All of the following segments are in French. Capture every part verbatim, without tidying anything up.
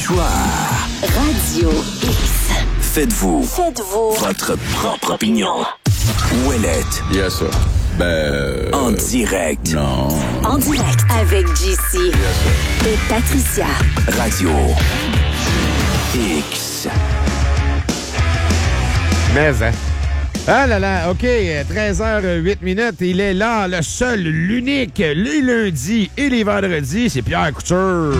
choix. Radio X. Faites-vous. Faites-vous. Votre propre opinion. Ouellette. Yes, sir. Ben... Euh, en direct. Non. En direct avec J C. Yes, sir. Et Patricia. Radio X. Mais, hein? Ah là là, OK, treize heures huit minutes. Il est là, le seul, l'unique, les lundis et les vendredis. C'est Pierre Couture.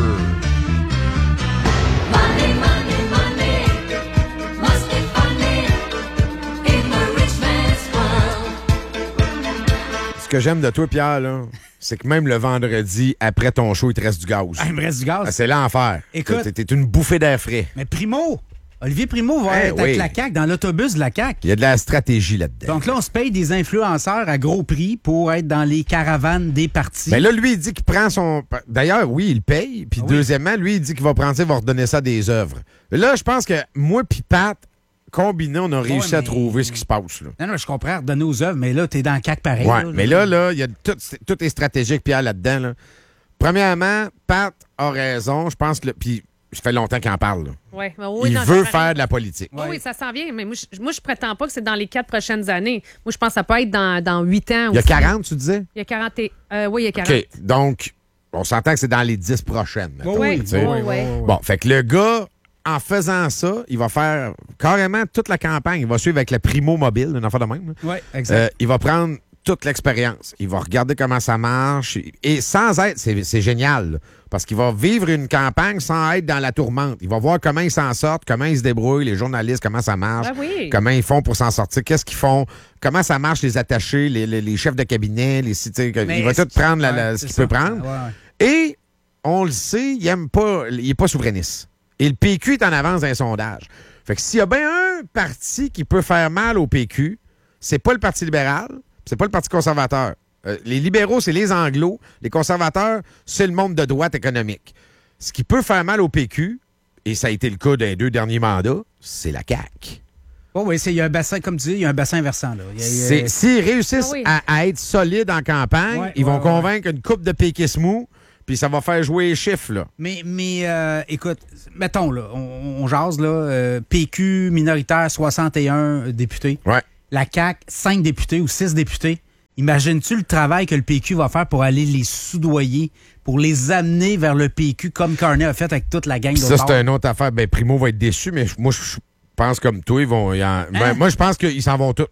Money, money, money, must be funny in the rich man's world. Ce que j'aime de toi, Pierre, là, c'est que même le vendredi, après ton show, il te reste du gaz. Ah, il me reste du gaz. Ah, c'est l'enfer. Écoute. T'es, t'es une bouffée d'air frais. Mais Primo, Olivier Primo va Eh être oui. avec la C A Q dans l'autobus de la C A Q. Il y a de la stratégie là-dedans. Donc là, on se paye des influenceurs à gros prix pour être dans les caravanes des partis. Mais là, lui, il dit qu'il prend son... D'ailleurs, oui, il paye. Puis Ah oui. deuxièmement, lui, il dit qu'il va prendre ça, il va redonner ça à des œuvres. Là, je pense que moi puis Pat, combinés, on a réussi Ouais, à mais- trouver ce qui se passe, là. Non, non, je comprends, redonner aux œuvres, mais là, t'es dans la C A Q pareil. Ouais, mais là, là, il y a tout, tout est stratégique, Pierre, là-dedans. Là. Premièrement, Pat a raison. Je pense que... le- Puis ça fait longtemps qu'il en parle. Là. Ouais, ben oui, il non, veut ça faire de la politique. Oui, oui, ça s'en vient. Mais moi, je, moi, je prétends pas que c'est dans les quatre prochaines années. Moi, je pense que ça peut être dans, dans huit ans. Il y a aussi. quarante, tu disais? Il y a quarante. Et, euh, oui, il y a quarante. OK. Donc, on s'entend que c'est dans les dix prochaines. mettons, Oui, tu sais. oui, oui. Bon, fait que le gars, en faisant ça, il va faire carrément toute la campagne. Il va suivre avec le Primo Mobile, une affaire de même. là. Oui, exact. Euh, il va prendre toute l'expérience. Il va regarder comment ça marche. Et sans être, c'est, c'est génial, là, parce qu'il va vivre une campagne sans être dans la tourmente. Il va voir comment ils s'en sortent, comment ils se débrouillent, les journalistes, comment ça marche, Ah oui. comment ils font pour s'en sortir, qu'est-ce qu'ils font, comment ça marche, les attachés, les, les- les chefs de cabinet, les, tu sais, Mais il va est-ce tout prendre la- ouais, la- ce c'est qu'il ça. peut prendre. Ouais, ouais. Et on le sait, il aime pas, il est pas souverainiste. Et le P Q est en avance dans les sondages. Fait que s'il y a bien un parti qui peut faire mal au P Q, c'est pas le Parti libéral, c'est pas le Parti conservateur. Euh, les libéraux, c'est les anglos. Les conservateurs, c'est le monde de droite économique. Ce qui peut faire mal au P Q, et ça a été le cas dans les deux derniers mandats, c'est la C A Q. Oh, oui, c'est- il y a un bassin, comme tu dis, il y a un bassin versant. Là. Il y a- il y a- C'est- S'ils réussissent Ah oui. à, à être solides en campagne, Ouais, ils vont ouais, ouais. convaincre une coupe de péquistes mous, puis ça va faire jouer les chiffres, là. Mais, mais euh, écoute, mettons, là, on, on jase, là, euh, P Q minoritaire, soixante et un députés. Ouais. La C A Q, cinq députés ou six députés. Imagines-tu le travail que le P Q va faire pour aller les soudoyer, pour les amener vers le P Q comme Carney a fait avec toute la gang Puis de ça, c'est une autre affaire. Ben, Primo va être déçu, mais je- moi, je pense comme toi, ils vont. ils en- ben, Hein? moi, je pense qu'ils s'en vont tous.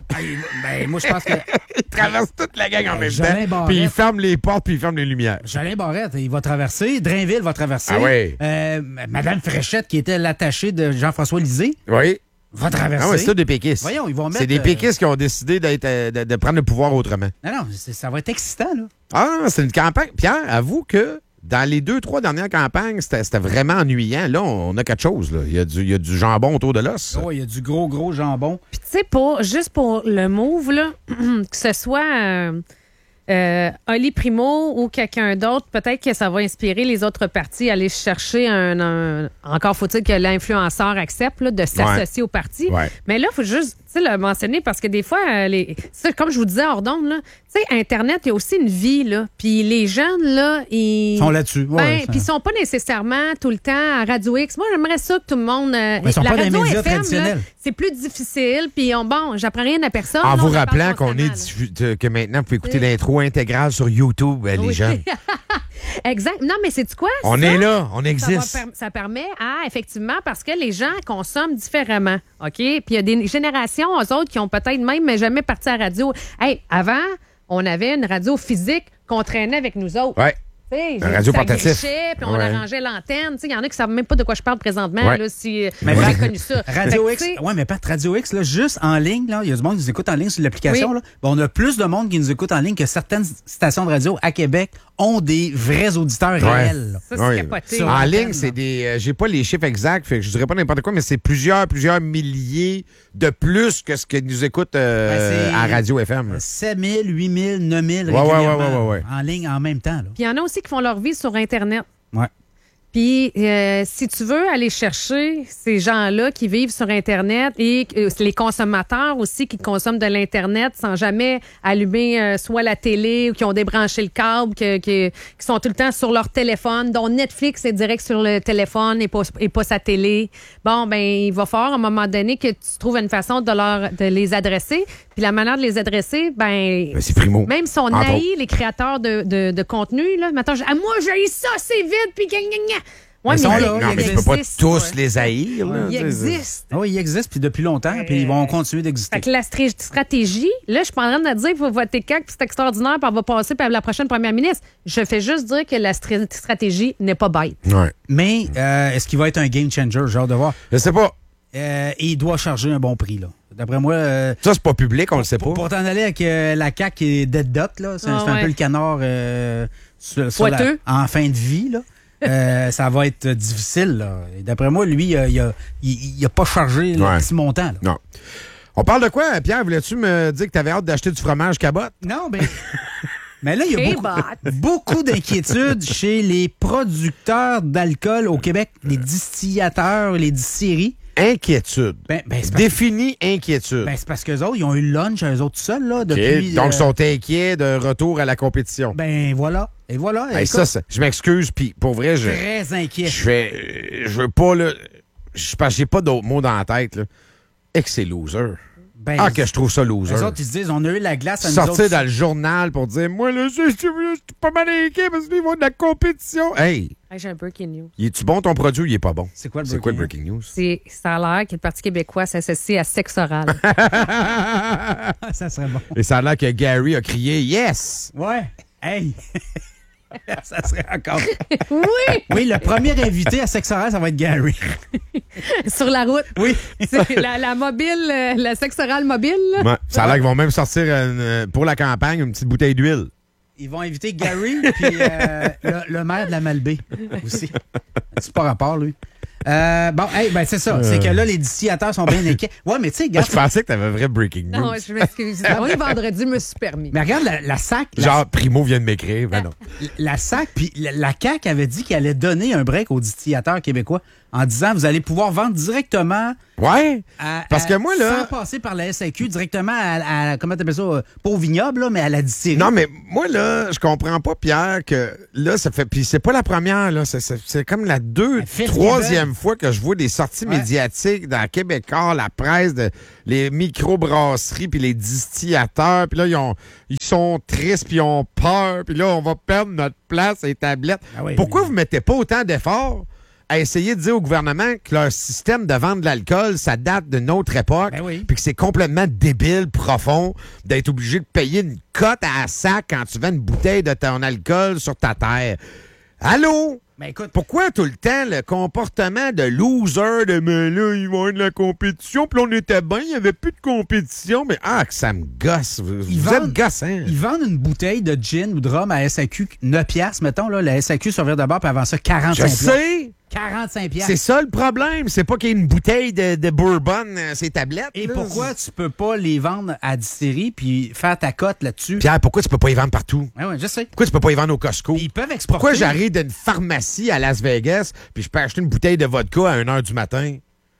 Ben, moi, je pense que Ils traversent toute la gang en Ben, même Jolin temps. Barrette. Puis ils ferment les portes, puis ils ferment les lumières. Jolin Barrette, il va traverser. Drainville va traverser. Ah oui. Euh, Madame Fréchette, qui était l'attachée de Jean-François Lisée, Oui. va traverser. Ah ouais, c'est ça des péquistes. Voyons, ils vont mettre, C'est des euh, péquistes qui ont décidé d'être, euh, de, de prendre le pouvoir autrement. Non, non, c'est- ça va être excitant, là. Ah, non, c'est une campagne. Pierre, avoue que dans les deux, trois dernières campagnes, c'était, c'était vraiment ennuyant. Là, on, on a quelque chose. Là. Il, y a du, il y a du jambon autour de l'os. Oh, il y a du gros, gros jambon. Puis, tu sais, pour, juste pour le move, là, que ce soit euh, euh, Oli Primo ou quelqu'un d'autre, peut-être que ça va inspirer les autres partis à aller chercher un. un- encore faut-il que l'influenceur accepte là, de s'associer au parti. Ouais. Mais là, il faut juste tu sais, le mentionner parce que des fois, euh, les, ça, comme je vous disais hors d'onde, là, tu sais, Internet, il y a aussi une vie. Là. Puis les jeunes, là, ils. Ils sont là-dessus. Ouais, Ben, ça- puis ils sont pas nécessairement tout le temps à Radio X. Moi, j'aimerais ça que tout le monde. euh, Mais ils sont la pas dans les radio médias F M, là, traditionnels. c'est plus difficile. Puis on, bon, j'apprends rien à personne. En là, vous on en parle rappelant qu'on est constamment, diffu- de- que maintenant, vous pouvez écouter Oui. l'intro intégrale sur YouTube, euh, les Oui. jeunes. là. Exact. Non, mais c'est quoi? On ça? est là, on Ça, va existe. per- ça permet à, effectivement, parce que les gens consomment différemment. OK? Puis il y a des générations, eux autres, qui ont peut-être même jamais parti à la radio. Hey, avant, on avait une radio physique qu'on traînait avec nous autres. Ouais. Tu sais, Un radio ça portatif. grichait, puis on Ouais. arrangeait l'antenne. Tu sais, il y en a qui savent même pas de quoi je parle présentement, Ouais. là, si Mais vous Ra- avez connu ça. Radio Fait X, que, tu sais, ouais, mais pas Radio X, là, juste en ligne, là, il y a du monde qui nous écoute en ligne sur l'application, Oui. là. Bon, on a plus de monde qui nous écoute en ligne que certaines stations de radio à Québec ont des vrais auditeurs Ouais. réels. là. Ça, c'est Oui. capoté. Sur En l'antenne, ligne, là. c'est des. euh, j'ai pas les chiffres exacts, fait que je dirais pas n'importe quoi, mais c'est plusieurs, plusieurs milliers de plus que ce que nous écoutent euh, Ben, c'est- à Radio F M. là. sept mille, huit mille, neuf mille Ouais, ouais, régulièrement ouais, ouais, ouais. en ligne en même temps. Là. Puis il y en a aussi qui font leur vie sur Internet. Ouais. Puis, euh, si tu veux aller chercher ces gens-là qui vivent sur Internet et euh, les consommateurs aussi qui consomment de l'Internet sans jamais allumer euh, soit la télé ou qui ont débranché le câble, que, que- qui sont tout le temps sur leur téléphone, dont Netflix est direct sur le téléphone et pas, et pas sa télé. Bon, ben il va falloir à un moment donné que tu trouves une façon de, leur, de les adresser. Puis la manière de les adresser, ben... Ben, c'est Primo. Même si on Entre haït les créateurs de, de, de contenu, là, maintenant, je- ah, moi, j'ai ça, c'est vite, puis gna, gna, gna. Ouais, Ils sont mais là, il- Non, il mais tu il peux pas existe, tous ouais. les haïr. là, Il tu sais, existe. Ah oui, ils existent puis depuis longtemps, puis ils vont continuer d'exister. Fait que la stra- stratégie, là, je suis pas en train de dire qu'il faut voter C A Q, puis c'est extraordinaire, puis on va passer par la prochaine première ministre. Je fais juste dire que la stra- stratégie n'est pas bête. Ouais. Mais euh, est-ce qu'il va être un game changer? J'ai hâte de voir. Je sais pas. Euh, et il doit charger un bon prix, là. D'après moi, euh, Ça, c'est pas public, on le sait pas. pour, pour t'en aller avec euh, la C A Q qui est dead dot, là, c'est Ah c'est un ouais. peu le canard euh, sur- sur la- Poiteux. en fin de vie, là. Euh, ça va être difficile, là. Et d'après moi, lui, il a, il a, il- il a pas chargé le Ouais. petit montant, là. Non. On parle de quoi, Pierre? Voulais-tu me dire que tu avais hâte d'acheter du fromage cabot? Non, mais. Mais là, il y a Hey, beaucoup, bot. beaucoup d'inquiétudes chez les producteurs d'alcool au Québec, les distillateurs, les distilleries. Inquiétude. Ben, ben, c'est parce, Définis inquiétude. ben, c'est parce qu'eux autres, ils ont eu le lunch à eux autres seuls, là, OK. depuis. Donc, euh, ils sont inquiets de retour à la compétition. Ben, voilà. Et voilà. Hey, Écoute, ça, ça- je m'excuse, puis pour vrai, je, très inquiet. je fais. euh, Je veux pas, là. Je parce que j'ai pas d'autres mots dans la tête, là. Et que c'est loser. Ben, Ah, que je trouve ça loser. eux autres, ils se disent, on a eu la glace à nous Sortir autres. dans le journal pour dire, moi, là, je je- je suis pas mal inquiet parce qu'ils vont de la compétition. Hey, Hey, j'ai un breaking news. il est-tu bon ton produit ou il est pas bon? C'est quoi le C'est quoi le breaking breaking news? C'est, ça a l'air que le Parti québécois s'associe à sexe oral. Ça serait bon. Et ça a l'air que Gary a crié yes! Ouais. Hey! Ça serait encore. Oui! Oui, le premier invité à Sexe Oral, ça va être Gary. Sur la route. Oui. C'est la, la mobile, euh, la sexe oral mobile. là. Ouais, ça a l'air qu'ils vont même sortir euh, pour la campagne une petite bouteille d'huile. Ils vont inviter Gary puis euh, le, le maire de la Malbaie aussi. C'est pas rapport, lui. Euh, bon, hey, ben c'est ça. C'est que là, les distillateurs sont bien inquiets. Ouais, mais tu sais, Moi, regarde. je pensais que t'avais un vrai breaking news. Non, je m'excuse. On est vendredi, je me suis permis. Mais regarde la, la S A C. La, Genre, Primo vient de m'écrire. Ben non. la S A C, puis la, la C A Q avait dit qu'elle allait donner un break aux distillateurs québécois en disant vous allez pouvoir vendre directement Ouais! à, Parce à- que moi, là- sans passer par la S A Q, directement à, à comment t'appelles ça, euh, pas au vignoble, là, mais à la distillerie. Non, mais moi, là, je comprends pas, Pierre, que là, ça fait. Puis c'est pas la première, là. C'est, c'est- c'est comme la deux, Elle fait troisième fois que je vois des sorties Ouais. médiatiques dans Québécois, la presse, de, les microbrasseries, puis les distillateurs. Puis là, ils, ont, ils sont tristes, puis ils ont peur. Puis là, on va perdre notre place, les tablettes. Ah oui, Pourquoi mais- vous mettez pas autant d'efforts à essayer de dire au gouvernement que leur système de vente de l'alcool, ça date d'une autre époque, Ben oui. puis que c'est complètement débile, profond, d'être obligé de payer une cote à la sac quand tu vends une bouteille de ton alcool sur ta terre. Allô? Ben écoute, Pourquoi tout le temps le comportement de loser, de mais là, ils vont avoir de la compétition, puis là, on était bien, il n'y avait plus de compétition, mais ah, que ça me gosse. Vous, Ils vous vendent- êtes gossant. ils vendent une bouteille de gin ou de rhum à S A Q, neuf piastres, mettons, là. La S A Q survient d'abord, puis avant ça, Je quarante-cinq piastres. sais. quarante-cinq C'est piastres. ça le problème. C'est pas qu'il y ait une bouteille de, de bourbon euh, ces tablettes. Et là. pourquoi tu peux pas les vendre à distillerie puis faire ta cote là-dessus? Pierre, pourquoi tu peux pas y vendre partout? Ah ouais, je sais. Pourquoi tu peux pas y vendre au Costco? Ils peuvent exporter. Pourquoi j'arrive d'une pharmacie à Las Vegas puis je peux acheter une bouteille de vodka à une heure du matin?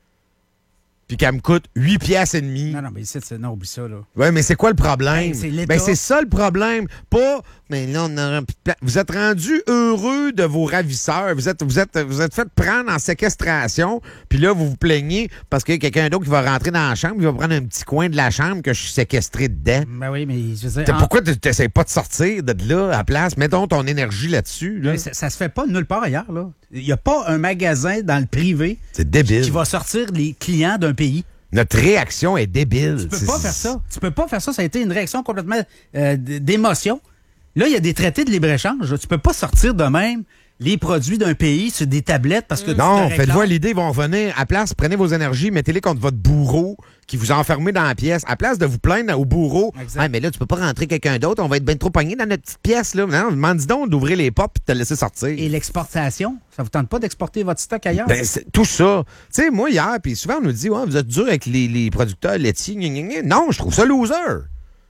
Puis qu'elle me coûte huit piastres et demi. Non, non, mais ici, c'est- non, oublie ça, là. Oui, mais c'est quoi le problème? Ben, c'est l'État. Ben, c'est ça le problème. Pas, mais là, on aura plus de place. Vous êtes rendu heureux de vos ravisseurs. Vous êtes, vous êtes, vous êtes fait prendre en séquestration. Puis là, vous vous plaignez parce qu'il y a quelqu'un d'autre qui va rentrer dans la chambre. Il va prendre un petit coin de la chambre que je suis séquestré dedans. Ben oui, mais je veux T'sais, dire. en- Pourquoi tu n'essaies pas de sortir de là à la place? Mets donc ton énergie là-dessus. Là. Mais ça, ça se fait pas nulle part ailleurs, là. Il n'y a pas un magasin dans le privé C'est débile. qui va sortir les clients d'un pays. Notre réaction est débile. Tu peux C'est- pas faire ça. Tu peux pas faire ça. Ça a été une réaction complètement euh, d- d'émotion. Là, il y a des traités de libre-échange. Tu peux pas sortir de même les produits d'un pays sur des tablettes parce que tu Non, te faites-vous réclames. à l'idée, ils vont revenir. À place, prenez vos énergies, mettez-les contre votre bourreau qui vous a enfermé dans la pièce. À place de vous plaindre au bourreau, Exact. ah, mais là, tu peux pas rentrer quelqu'un d'autre, on va être bien trop pogné dans notre petite pièce. Là. Non, demande donc d'ouvrir les portes et de te laisser sortir. Et l'exportation, ça vous tente pas d'exporter votre stock ailleurs? Ben, c'est tout ça. Tu sais, moi, hier, puis souvent, on nous dit, ouais, vous êtes dur avec les, les producteurs laitiers. Gna, gna, gna. Non, je trouve ça loser.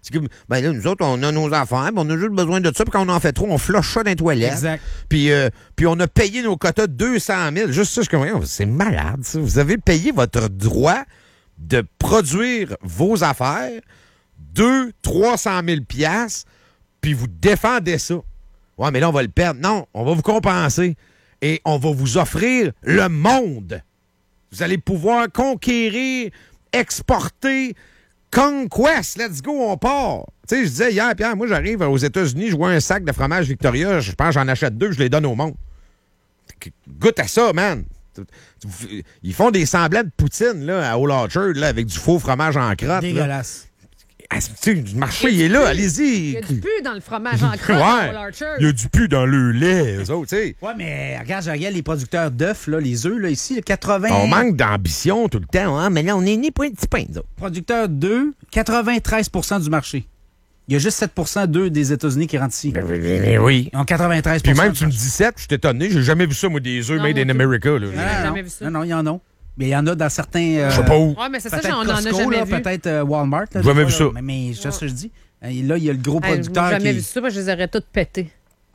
C'est que, ben là, nous autres, on a nos affaires, puis on a juste besoin de ça, puis quand on en fait trop, on flush ça dans les toilettes. Exact. Puis, euh, puis on a payé nos quotas de deux cent mille. Juste ça, je suis comme, c'est malade, ça. Vous avez payé votre droit de produire vos affaires, deux, trois cent mille piastres, puis vous défendez ça. Ouais, mais là, on va le perdre. Non, on va vous compenser. Et on va vous offrir le monde. Vous allez pouvoir conquérir, exporter, conquest. Let's go, on part. Tu sais, je disais hier, Pierre, moi, j'arrive aux États-Unis, je vois un sac de fromage Victoria, je pense que j'en achète deux, je les donne au monde. Goûte à ça, man. Ils font des semblants de poutine là, à Old Orchard là, avec du faux fromage en crotte. Dégueulasse. Ah, tu sais, le marché, il est là, allez-y. Il y a du pu dans le fromage en crotte Ouais. à Old Orchard. Il y a du pu dans le lait, eux autres, tu sais. Ouais, mais regarde, je regarde les producteurs d'œufs, là, les œufs, là, ici, quatre-vingts... On manque d'ambition tout le temps, hein, mais là, on est né pour un petit pain, nous autres. Producteurs d'œufs, quatre-vingt-treize pour cent du marché. Il y a juste sept pour cent d'œufs des États-Unis qui rentrent ici. Ben, ben, ben, oui. Ils ont quatre-vingt-treize pour Puis cent. même, tu me dis sept, je suis étonné, j'ai jamais vu ça, moi, des œufs Non, made moi in plus. America, là. Non, J'ai non, jamais non. vu ça. Non, non, il y en a. Mais il y en a dans certains... euh, Je sais pas où. Ouais, mais c'est ça, Peut-être on en a Costco, jamais là, vu. peut-être euh, Walmart. Là, J'ai des jamais fois, vu ça. là. Mais, mais c'est ça que je dis. Et là, il y a le gros Hey, producteur j'ai jamais qui... vu ça, parce que je les aurais toutes pétées.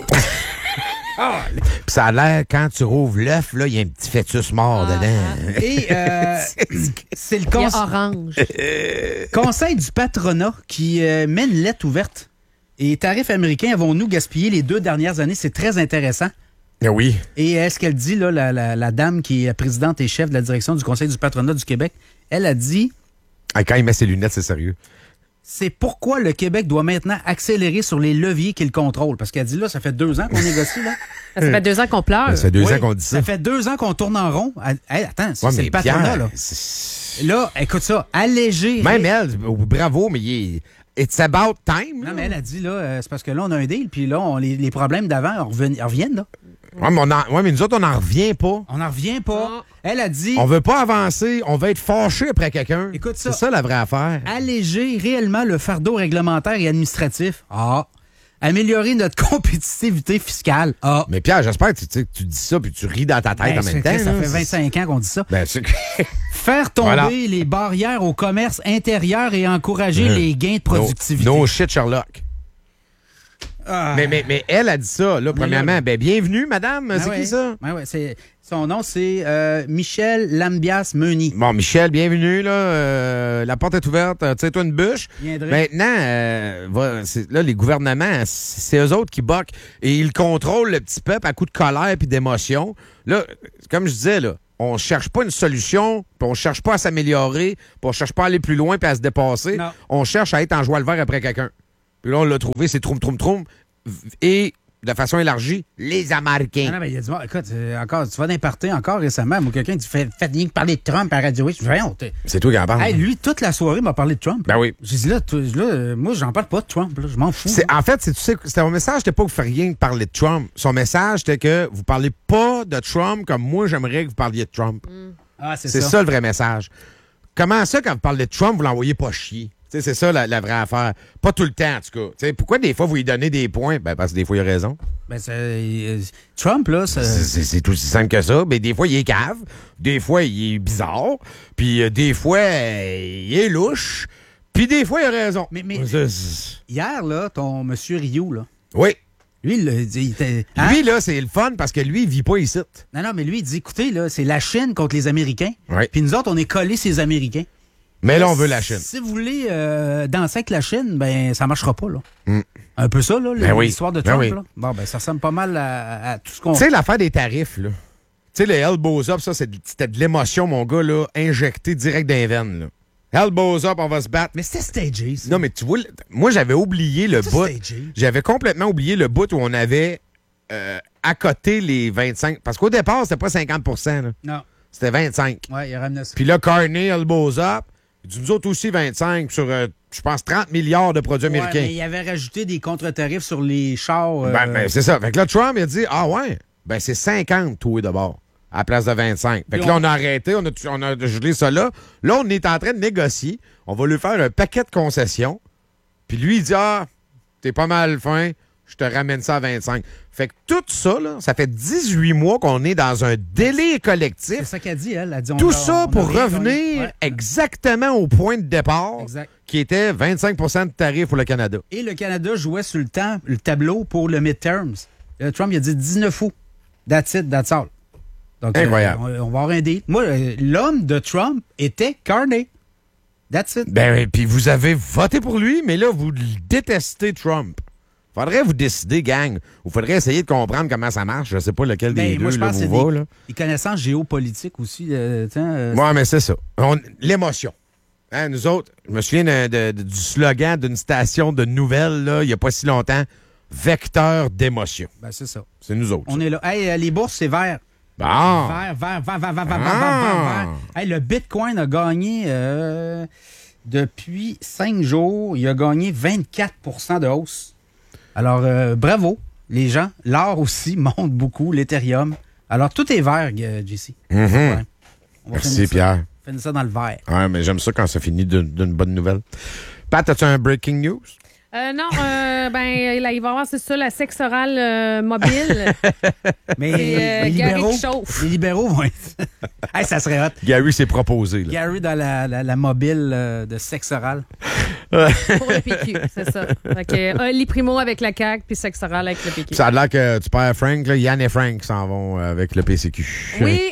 Puis ça a l'air, quand tu rouvres l'œuf, là, il y a un petit fœtus mort Ah, dedans. Et euh, c'est le Il y a conse- orange. conseil du patronat qui euh, met une lettre ouverte. Et tarifs américains, avons-nous gaspillé les deux dernières années? C'est très intéressant. Ah oui. Et est-ce qu'elle dit, là, la, la, la dame qui est la présidente et chef de la direction du Conseil du patronat du Québec, elle a dit, Ah, quand il met ses lunettes, c'est sérieux. c'est pourquoi le Québec doit maintenant accélérer sur les leviers qu'il contrôle. Parce qu'elle dit, là, ça fait deux ans qu'on négocie, là. Ça fait deux ans qu'on pleure. Ça fait deux Oui, ans qu'on dit ça. Ça fait deux ans qu'on tourne en rond. Elle- hey, attends, c'est Ouais, c'est mais le patronat, Pierre, là. c'est- Là, écoute ça, alléger... Même elle, bravo, mais il est... It's about time. Non, là. mais elle a dit, là, euh, c'est parce que là, on a un deal, puis là, on, les, les problèmes d'avant on reven- ils reviennent, là. Ouais, mais, on en- ouais, mais nous autres, on n'en revient pas. On n'en revient pas. Ah. Elle a dit, On veut pas avancer, on veut être fâché après quelqu'un. Écoute ça. C'est ça la vraie affaire. alléger réellement le fardeau réglementaire et administratif. Ah. Améliorer notre compétitivité fiscale. Ah. Mais Pierre, j'espère que tu, tu sais, que tu dis ça puis tu ris dans ta tête Ben, en c'est même que temps. ça là. fait vingt-cinq ans qu'on dit ça. Ben, c'est... Faire tomber Voilà. les barrières au commerce intérieur et encourager Mmh. les gains de productivité. No, no shit, Sherlock. Ah. Mais, mais, mais elle a dit ça, là, premièrement. là. Ben, bienvenue, madame. Ah c'est ouais. qui ça? Ah ouais, c'est, son nom, c'est euh, Michel Lambias-Meuni. Bon, Michel, bienvenue, là. Euh, la porte est ouverte. Euh, Tire-toi une bûche. Viendrait. Maintenant, euh, va- c'est- là, les gouvernements, c'est c'est eux autres qui boquent et ils contrôlent le petit peuple à coup de colère puis d'émotion. Là, comme je disais, là, on cherche pas une solution, puis on cherche pas à s'améliorer, puis on cherche pas à aller plus loin puis à se dépasser. Non. On cherche à être en joie le vert après quelqu'un. Puis là, on l'a trouvé, c'est troum, troum, troum. Et, de façon élargie, les Américains. Ah non, mais il y a du monde. Écoute, euh, encore, tu vas d'un party encore récemment, ou quelqu'un dit fait, fait rien que parler de Trump à Radio X. Je dis, voyons, t'es- C'est toi qui en parles. Hey, lui, toute la soirée, m'a parlé de Trump. Ben oui. J'ai dit, là, tu- là euh, moi, j'en parle pas de Trump. Là, je m'en fous. C'est- en fait, c'est, tu sais, c'était mon message, c'était pas que vous feriez rien que parler de Trump. Son message, c'était que vous parlez pas de Trump comme moi, j'aimerais que vous parliez de Trump. Ah, c'est, C'est ça. ça. le vrai message. Comment ça, quand vous parlez de Trump, vous l'envoyez pas chier? T'sais, c'est ça la, la vraie affaire. Pas tout le temps, en tout cas. T'sais, pourquoi des fois vous lui donnez des points? Ben, parce que des fois, il a raison. Ben, c'est, euh, Trump, là, c'est. C'est, c'est- c'est aussi simple que ça. Mais des fois, il est cave. Des fois, il est bizarre. Puis euh, des fois, euh, il est louche. Puis des fois, il a raison. Mais- mais- C'est- c'est- Hier, là, ton monsieur Rioux, là, Oui. lui, il, il, il était. Hein? Lui, là, c'est le fun parce que lui, il vit pas ici. Non, non, mais lui, il dit, écoutez, là, c'est la Chine contre les Américains. Oui. Puis nous autres, on est collés ces Américains. Mais là, on veut la Chine. Si vous voulez euh, danser avec la Chine, ben ça marchera pas, là. Mm. Un peu ça, là, Ben oui. l'histoire de Ben Trump, oui. là. Bon, ben ça ressemble pas mal à, à tout ce qu'on... Tu sais, l'affaire des tarifs, là. Tu sais, les elbows up, ça, c'est- c'était de l'émotion, mon gars, là, injecté direct dans les veines, là. Elbows up, on va se battre. Mais c'était stagé, ça. Non, mais tu vois, le- moi, j'avais oublié le C'est bout. stagé. J'avais complètement oublié le bout où on avait euh, à côté les vingt-cinq. Parce qu'au départ, c'était pas cinquante pour cent, là. Non. C'était vingt-cinq. Ouais, il a ramené ça. Puis là, Carney, elbows up. Il dit, nous autres aussi vingt-cinq sur, euh, je pense, trente milliards de produits Ouais, américains. mais il avait rajouté des contre-tarifs sur les chars. euh, Ben, ben, c'est ça. Fait que là, Trump, il a dit, ah ouais, ben c'est cinquante, tout d'abord, à la place de vingt-cinq. Fait que Puis là, on- on a arrêté, on a, on a gelé ça là. Là, on est en train de négocier. On va lui faire un paquet de concessions. Puis lui, il dit, ah, t'es pas mal fin. je te ramène ça à vingt-cinq. Fait que tout ça, là, ça fait dix-huit mois qu'on est dans un délai collectif. C'est ça qu'elle dit, elle. Elle dit, on Tout a- ça on a pour rien revenir gagné. Ouais. exactement au point de départ, Exact. qui était vingt-cinq pour cent de tarif pour le Canada. Et le Canada jouait sur le temps, le tableau pour le midterms. Euh, Trump, il a dit dix-neuf août. That's it, that's all. Donc, Incroyable. euh, on, on va avoir un deal. Moi, euh, l'homme de Trump était Carney. That's it. Ben, puis vous avez voté pour lui, mais là, vous détestez Trump. Faudrait vous décider, gang. Ou faudrait essayer de comprendre comment ça marche. Je sais pas lequel des Ben, deux moi, je là, pense que vous c'est va. des, Là. des connaissances géopolitiques aussi. Euh, tiens, euh, Ouais, mais c'est ça. On- L'émotion. Hein, nous autres, je me souviens de- de- de- du slogan d'une station de nouvelles, là, il n'y a pas si longtemps. Vecteur d'émotion. ben, c'est ça. C'est nous autres. On est là. Hey, euh, les bourses, c'est vert. Bon. Vert, vert, vert, vert, vert, vert, vert, Ah. vert, vert. Hey, le Bitcoin a gagné euh, depuis cinq jours. Il a gagné vingt-quatre pour cent de hausse. Alors, euh, bravo, les gens. L'or aussi monte beaucoup, l'Ethereum. Alors, tout est vert, euh, J C. Mhm. Ouais. On va Merci, finir ça. Pierre. Finir ça dans le vert. Ouais, mais j'aime ça quand ça finit d'une d'une bonne nouvelle. Pat, as-tu un breaking news? Euh, non, euh, ben, là, il va y avoir, c'est ça, la sexe orale euh, mobile. Mais C'est, euh, les Gary libéraux, qui chauffe. les libéraux vont être... hey, ça serait hot. Gary s'est proposé. Là. Gary dans la, la, la mobile euh, de sexe oral. Pour le P Q, c'est ça. Fait que, euh, les primo avec la C A Q, puis sexe oral avec le P Q. Ça a l'air que tu perds Frank, là, Yann et Frank s'en vont euh, avec le P C Q. Oui,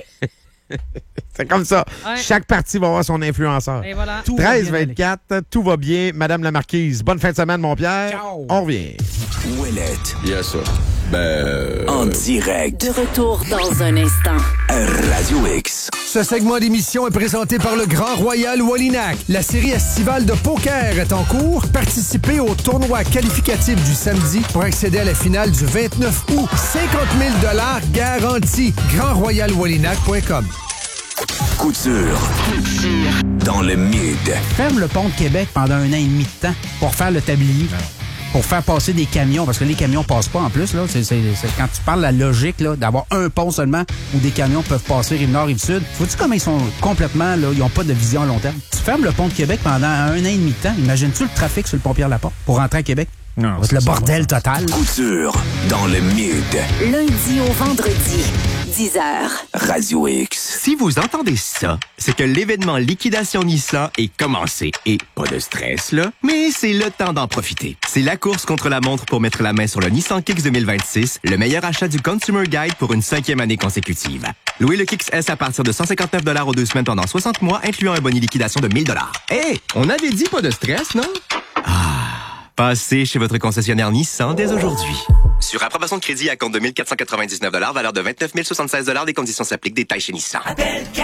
C'est comme ça. Ouais. Chaque parti va avoir son influenceur. et voilà. Tout va treize bien aller. vingt-quatre, tout va bien. Madame la Marquise, bonne fin de semaine, mon Pierre. Ciao. On revient. Ouellette. Yes, sir. Ben. euh, En direct. De retour dans un instant. à Radio X. Ce segment d'émission est présenté par le Grand Royal Wallinac. La série estivale de poker est en cours. Participez au tournoi qualificatif du samedi pour accéder à la finale du vingt-neuf août. cinquante mille dollars garantis. grand royal wallinac point com. Couture. Dans le mid. Ferme le pont de Québec pendant un an et demi de temps pour faire le tablier. Pour faire passer des camions, parce que les camions passent pas en plus. Là. C'est, c'est, c'est, quand tu parles de la logique là, d'avoir un pont seulement où des camions peuvent passer rive-nord, rive-sud, vois-tu comment ils sont complètement, là, ils n'ont pas de vision à long terme? Tu fermes le pont de Québec pendant un an et demi de temps, imagines-tu le trafic sur le pont Pierre-Laporte pour rentrer à Québec? Non, Ça va être le bordel total. Couture. Dans le mid. Lundi au vendredi, dix heures. Radio X. Si vous entendez ça, c'est que l'événement Liquidation Nissan est commencé. Et pas de stress, là, mais c'est le temps d'en profiter. C'est la course contre la montre pour mettre la main sur le Nissan Kicks deux mille vingt-six, le meilleur achat du Consumer Guide pour une cinquième année consécutive. Louez le Kicks S à partir de cent cinquante-neuf dollars aux deux semaines pendant soixante mois, incluant un bonus liquidation de mille dollars. Hé, on avait dit pas de stress, non? Ah, passez chez votre concessionnaire Nissan dès aujourd'hui. Sur approbation de crédit à compte de mille quatre cent quatre-vingt-dix-neuf dollars, valeur de vingt-neuf mille soixante-seize dollars, des conditions s'appliquent, détails chez Nissan.